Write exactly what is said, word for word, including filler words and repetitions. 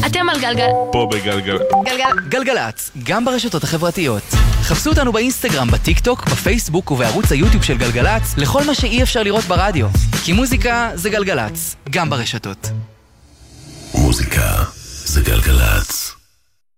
אתם על גלגל. פה בגלגל. גלגל. גלגלצ, גם ברשתות החברתיות. חפשו אותנו באינסטגרם, בטיק טוק, בפייסבוק ובערוץ היוטיוב של גלגלצ, לכל מה שאי אפשר לראות ברדיו. כי מוזיקה זה גלגלצ, גם ברשתות. מוזיקה זה גלגלצ.